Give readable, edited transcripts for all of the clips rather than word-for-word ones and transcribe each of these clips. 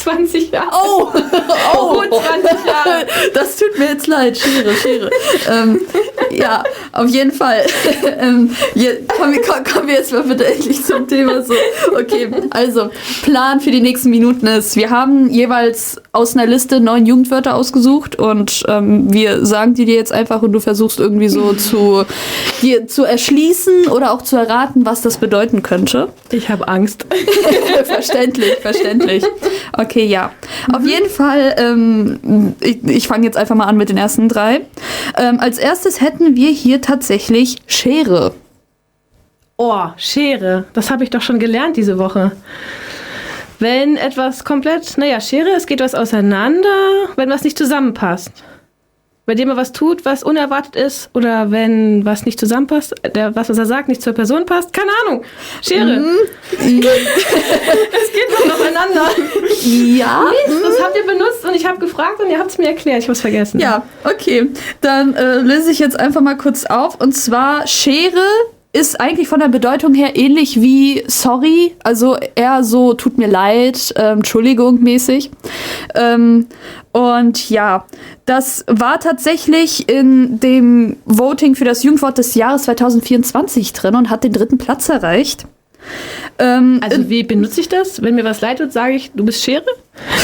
20 Jahre. Oh! Gut 20 Jahre. Das tut mir jetzt leid. Schere. Ja, auf jeden Fall. Kommen wir jetzt mal bitte endlich zum Thema. So, okay, also Plan für die nächsten Minuten ist, wir haben jeweils aus einer Liste 9 Jugendwörter ausgesucht und wir sagen die dir jetzt einfach und du versuchst irgendwie so dir zu erschließen oder auch zu erraten, was das bedeuten könnte. Ich habe Angst. Verständlich. Okay, ja. Auf jeden Fall, ich fange jetzt einfach mal an mit den ersten 3. Als erstes hätten wir hier tatsächlich Schere. Oh, Schere. Das habe ich doch schon gelernt diese Woche. Wenn etwas komplett, Schere, es geht was auseinander, wenn was nicht zusammenpasst. Bei dem er was tut, was unerwartet ist, oder wenn was nicht zusammenpasst, was er sagt, nicht zur Person passt, keine Ahnung. Schere. Es geht was aufeinander. Ja. Mist, das habt ihr benutzt und ich habe gefragt und ihr habt es mir erklärt. Ich habe es vergessen. Ja, okay. Dann löse ich jetzt einfach mal kurz auf. Und zwar Schere ist eigentlich von der Bedeutung her ähnlich wie sorry, also eher so tut mir leid, Entschuldigung mäßig. Und ja, das war tatsächlich in dem Voting für das Jugendwort des Jahres 2024 drin und hat den 3. Platz erreicht. Also wie benutze ich das? Wenn mir was leid tut, sage ich, du bist Schere?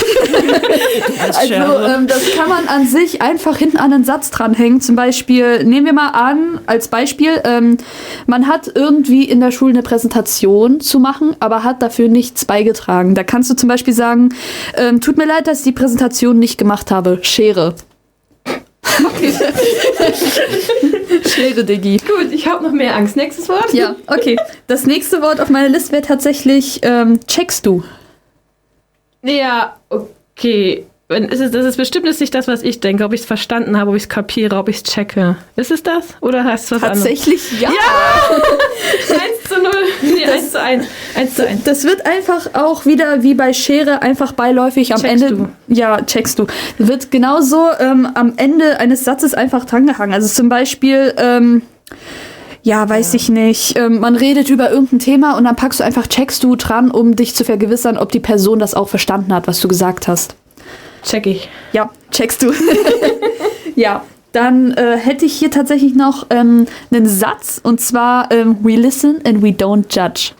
Also das kann man an sich einfach hinten an einen Satz dranhängen. Zum Beispiel, nehmen wir mal an, als Beispiel, man hat irgendwie in der Schule eine Präsentation zu machen, aber hat dafür nichts beigetragen. Da kannst du zum Beispiel sagen, tut mir leid, dass ich die Präsentation nicht gemacht habe. Schere. Okay. Schere, Diggi. Gut, ich habe noch mehr Angst. Nächstes Wort? Ja, okay. Das nächste Wort auf meiner Liste wäre tatsächlich checkst du. Ja, okay. Das ist bestimmt nicht das, was ich denke, ob ich es verstanden habe, ob ich es kapiere, ob ich es checke. Ist es das? Oder heißt es was Tatsächlich anderes? Ja! 1:0. Nee, 1:1. 1:1. Das wird einfach auch wieder wie bei Schere einfach beiläufig am Checkst Ende. du. Ja, checkst du. Wird genauso am Ende eines Satzes einfach drangehangen. Also zum Beispiel, weiß ich nicht. Man redet über irgendein Thema und dann packst du einfach checkst du dran, um dich zu vergewissern, ob die Person das auch verstanden hat, was du gesagt hast. Check ich. Ja, checkst du. Ja, dann hätte ich hier tatsächlich noch einen Satz und zwar we listen and we don't judge.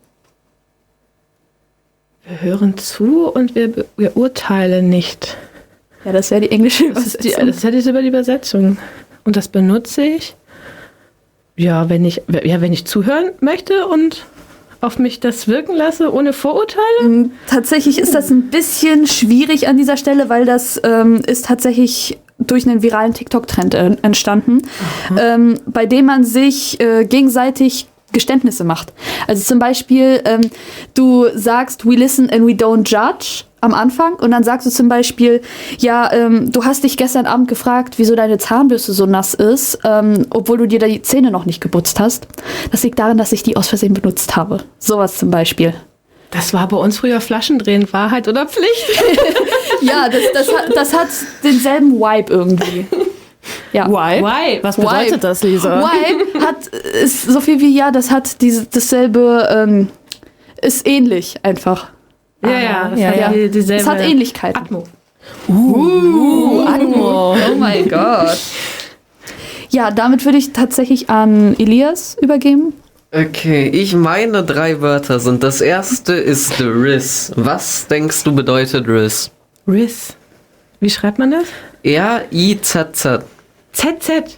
Wir hören zu und wir urteilen nicht. Ja, das wäre die englische Übersetzung. Das ist ja diese Übersetzung. Und das benutze ich, wenn ich zuhören möchte und auf mich das wirken lasse, ohne Vorurteile? Tatsächlich ist das ein bisschen schwierig an dieser Stelle, weil das ist tatsächlich durch einen viralen TikTok-Trend entstanden, bei dem man sich gegenseitig Geständnisse macht. Also zum Beispiel, du sagst, we listen and we don't judge am Anfang und dann sagst du zum Beispiel, du hast dich gestern Abend gefragt, wieso deine Zahnbürste so nass ist, obwohl du dir da die Zähne noch nicht geputzt hast. Das liegt daran, dass ich die aus Versehen benutzt habe. Sowas zum Beispiel. Das war bei uns früher Flaschendrehen, Wahrheit oder Pflicht? Ja, das hat denselben Vibe irgendwie. Ja. Vibe? Was bedeutet das, Lisa? Vibe ist so viel wie, das hat dasselbe, ist ähnlich einfach. Ja. Es hat Ähnlichkeit. Atmo. Atmo. Oh mein Gott. Ja, damit würde ich tatsächlich an Elias übergeben. Okay, ich meine 3 Wörter sind. Das erste ist Riss. Was denkst du bedeutet Riss? Riss. Wie schreibt man das? R-I-Z-Z. ZZ.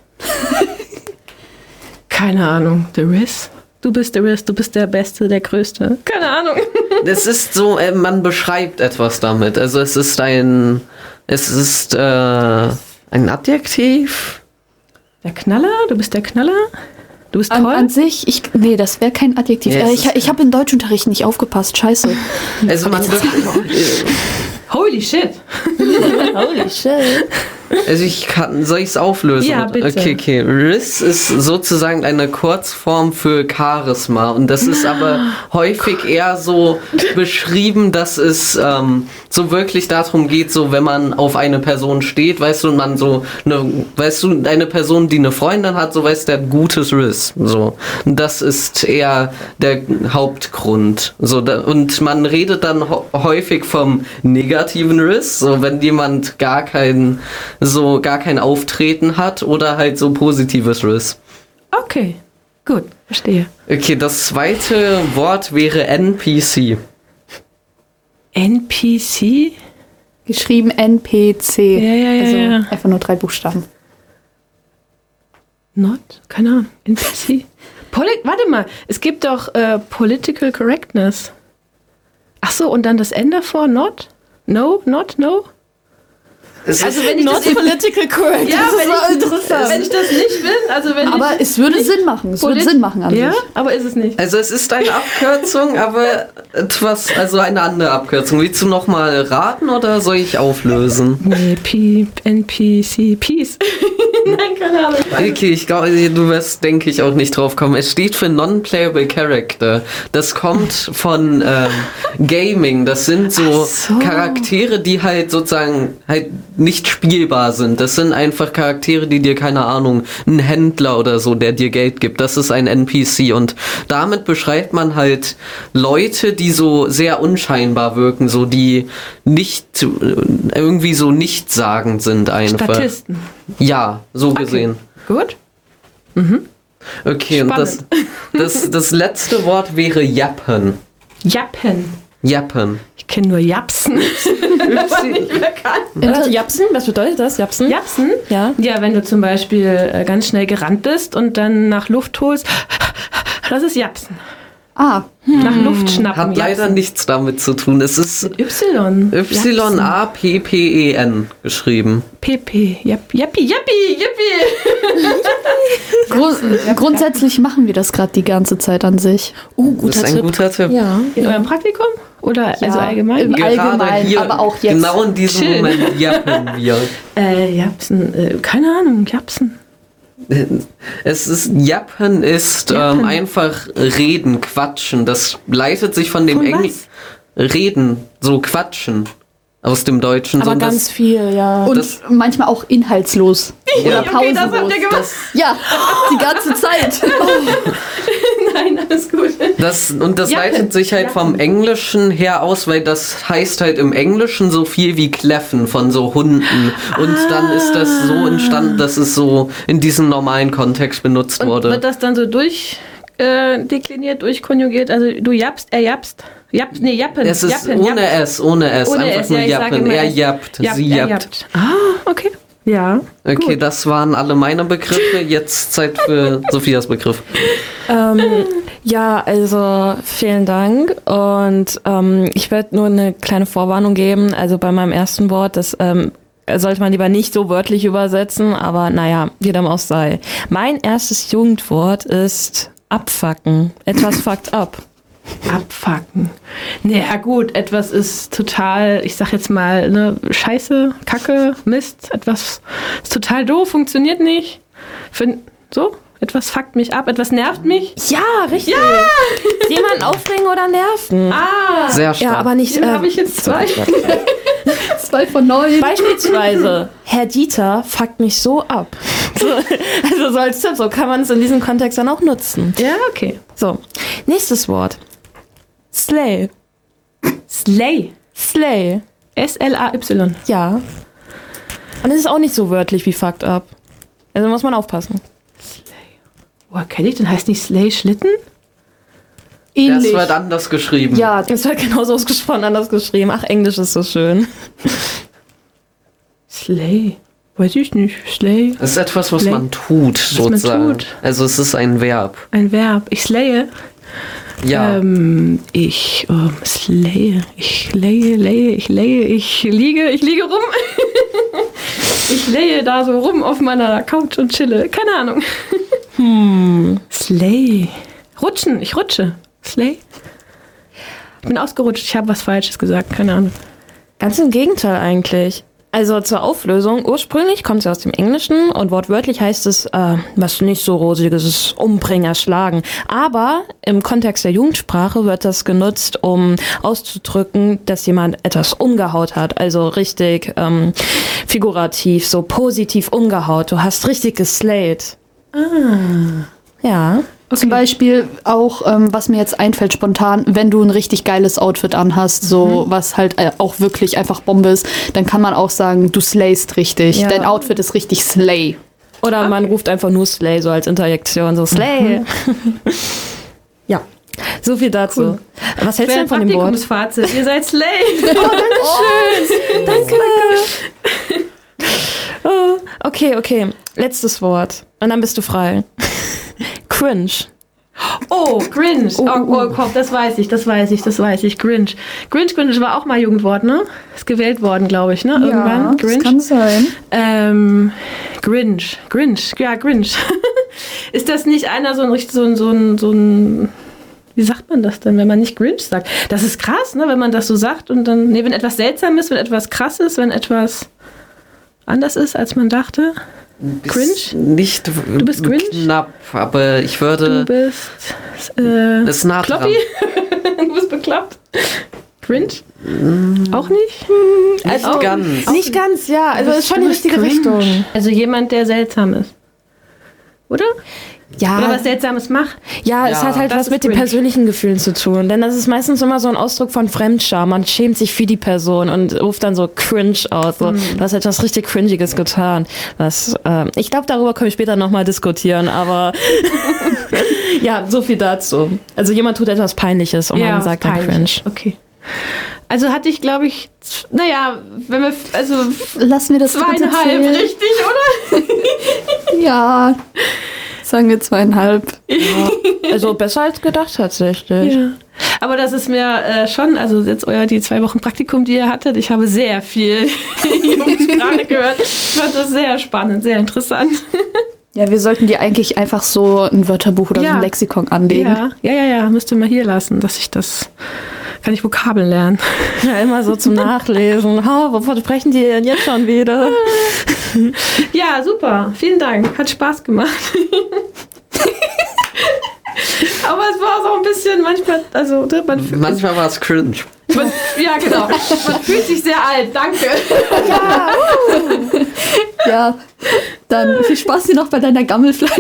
Keine Ahnung. The Riss. Du bist der Riss, du bist der Beste, der Größte. Keine Ahnung. Es ist so, man beschreibt etwas damit. Also es ist ein Adjektiv. Der Knaller? Du bist der Knaller? Du bist toll? An sich, das wäre kein Adjektiv. Ja, ich habe im Deutschunterricht nicht aufgepasst, scheiße. Also Holy shit. Holy shit. Also soll ich es auflösen? Ja, bitte. Okay. Riss ist sozusagen eine Kurzform für Charisma und das ist aber häufig eher so beschrieben, dass es so wirklich darum geht, so wenn man auf eine Person steht, weißt du, und man so eine Person, die eine Freundin hat, so weißt du, der gutes Riss, so. Und das ist eher der Hauptgrund, so und man redet dann häufig vom negativen Riss, so wenn jemand gar kein Auftreten hat oder halt so positives Riss. Okay, gut, verstehe. Okay, das zweite Wort wäre NPC. NPC? Geschrieben NPC. Ja. Also einfach nur 3 Buchstaben. Not? Keine Ahnung. NPC? Warte mal, es gibt doch Political Correctness. Ach so, und dann das N davor? Not? No? Not? No? Also wenn ich das political correct. Ja, wenn ich das nicht bin, aber es würde Sinn machen. Es würde Sinn machen an ja, sich. aber ist es nicht. Also es ist eine Abkürzung, aber eine andere Abkürzung. Willst du nochmal raten oder soll ich auflösen? Nee, NPC, Peace. Nein, keine Ahnung. Okay, ich glaube, du wirst, denke ich, auch nicht drauf kommen. Es steht für Non-Playable Character. Das kommt von Gaming. Das sind so Charaktere, die halt sozusagen halt nicht spielbar sind. Das sind einfach Charaktere, die dir, keine Ahnung, ein Händler oder so, der dir Geld gibt. Das ist ein NPC und damit beschreibt man halt Leute, die so sehr unscheinbar wirken, so die nicht irgendwie so nichtssagend sind einfach. Statisten. Ja, so gesehen. Gut. Okay, und das letzte Wort wäre Jappen. Jappen. Ich kenne nur Japsen. Japsen? Was bedeutet das? Japsen? Japsen? Ja. Ja, wenn du zum Beispiel ganz schnell gerannt bist und dann nach Luft holst, das ist Japsen. Nach Luft schnappen. Hat leider nichts damit zu tun. Es ist Y. Y-A-P-P-E-N geschrieben. PP. Yappi. Grundsätzlich machen wir das gerade die ganze Zeit an sich. Das ist ein guter Tipp. Ja. In eurem Praktikum? Oder also allgemein? Im Allgemein, hier, aber auch jetzt. Genau in diesem Moment jappen wir. Japsen. Keine Ahnung, Japsen. Jappen ist einfach reden, quatschen. Das leitet sich von dem Englischen. Reden, so quatschen. Aus dem Deutschen. Aber so, ganz viel, ja. Und manchmal auch inhaltslos. Oder pausenlos. das habt ihr gemacht. Ja, die ganze Zeit. Nein, alles gut. Das Jappen. leitet sich halt vom Englischen her aus, weil das heißt halt im Englischen so viel wie kläffen von so Hunden. Und dann ist das so entstanden, dass es so in diesem normalen Kontext benutzt wurde. Wird das dann so durchdekliniert, durchkonjugiert? Also du jappst, er jappst. Jappen. Es ist Jappen, ohne S. Einfach nur jappen. Er jappt, sie jappt. Okay. Ja. Okay, gut. das waren alle meine Begriffe. Jetzt Zeit für Sophias Begriff. Ja, also vielen Dank und ich werde nur eine kleine Vorwarnung geben. Also bei meinem ersten Wort, das sollte man lieber nicht so wörtlich übersetzen, aber naja, jedem auch sei. Mein erstes Jugendwort ist abfucken. Etwas fuckt ab. Abfucken. Naja, gut, etwas ist total, ich sag jetzt mal, ne, Scheiße, Kacke, Mist, etwas ist total doof, funktioniert nicht. Etwas fuckt mich ab, etwas nervt mich. Ja, richtig. Ja! Jemanden aufregen oder nerven. Sehr stark. Ja, aber nicht. Dann habe ich jetzt 2. 2 von 9. Beispielsweise, Herr Dieter fuckt mich so ab. Also so als Tipp, so kann man es in diesem Kontext dann auch nutzen. Ja, okay. So, nächstes Wort. Slay. Slay. Slay. S-L-A-Y. Ja. Und es ist auch nicht so wörtlich wie fucked up. Also muss man aufpassen. Woher kenne ich denn? Heißt nicht Slay Schlitten? Ähnlich. Das wird anders geschrieben. Ja, es wird genauso ausgesprochen, anders geschrieben. Ach, Englisch ist so schön. Slay. Weiß ich nicht. Slay. Das ist etwas, was Slay. man tut, sozusagen. man tut. Also es ist ein Verb. Ein Verb. Ich slaye. Ja. Ich slaye. Ich liege rum. Ich laye da so rum auf meiner Couch und chille. Keine Ahnung. Slay. Rutschen. Ich rutsche. Slay. Ich bin ausgerutscht. Ich habe was Falsches gesagt. Keine Ahnung. Ganz im Gegenteil eigentlich. Also zur Auflösung. Ursprünglich kommt sie aus dem Englischen und wortwörtlich heißt es, was nicht so rosiges ist, umbringen, erschlagen. Aber im Kontext der Jugendsprache wird das genutzt, um auszudrücken, dass jemand etwas umgehaut hat. Also richtig figurativ, so positiv umgehaut. Du hast richtig geslayed. Ja. Zum Beispiel auch, was mir jetzt einfällt spontan, wenn du ein richtig geiles Outfit anhast, so was halt auch wirklich einfach Bombe ist, dann kann man auch sagen, du slayst richtig. Ja. Dein Outfit ist richtig slay. Oder man ruft einfach nur Slay so als Interjektion, so Slay. Ja, so viel dazu. Cool. Was hältst du denn von dem Wort? Praktikumsfazit. Ihr seid Slay. Danke. Oh, okay. Letztes Wort. Und dann bist du frei. Cringe. Oh, Grinch. Oh, Kopf, das weiß ich. Grinch. Grinch war auch mal Jugendwort, ne? Ist gewählt worden, glaube ich, ne? Irgendwann. das kann sein. Grinch. Ja, Grinch. Ist das nicht einer so ein wie sagt man das denn, wenn man nicht Grinch sagt? Das ist krass, ne? Wenn man das so sagt und dann, nee, wenn etwas seltsam ist, wenn etwas krass ist, wenn etwas anders ist, als man dachte. Cringe? Nicht Du bist cringe? knapp, aber ich würde... Du bist ist nah dran. Kloppy? Du bist bekloppt? Cringe? Auch nicht? Nicht ganz. Nicht ganz, ja. Also ist schon die richtige cringe. Richtung. Also jemand, der seltsam ist. Oder? Ja. Oder was Seltsames macht? Ja, es Ja, hat halt das was ist mit den cringe. persönlichen Gefühlen zu tun. Denn das ist meistens immer so ein Ausdruck von Fremdscham. Man schämt sich für die Person und ruft dann so cringe aus. So, du hast etwas richtig Cringiges getan. Was, ich glaube, darüber können wir später nochmal diskutieren, aber ja, so viel dazu. Also jemand tut etwas Peinliches und man sagt dann cringe. peinlich. Okay. Also hatte ich, glaube ich, naja, wenn wir, also Lassen wir das bitte 2,5 zählen. richtig, oder? Ja, sagen wir 2,5. Also besser als gedacht tatsächlich. Ja. Aber das ist mir schon, also jetzt die 2 Wochen Praktikum, die ihr hattet, ich habe sehr viel Jugendsprache gehört. Ich fand das sehr spannend, sehr interessant. Ja, wir sollten dir eigentlich einfach so ein Wörterbuch oder so Ja. ein Lexikon anlegen. Ja, müsst ihr mal hier lassen, dass ich das, kann ich Vokabeln lernen. Ja, immer so zum Nachlesen. Wovon sprechen die denn jetzt schon wieder? Ja, super, vielen Dank, hat Spaß gemacht. Aber es war auch so ein bisschen manchmal, also Manchmal war es cringe. ja genau, man fühlt sich sehr alt, danke. Ja, dann viel Spaß dir noch bei deiner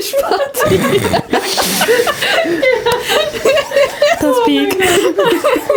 Gammelfleischparty. Das Peak.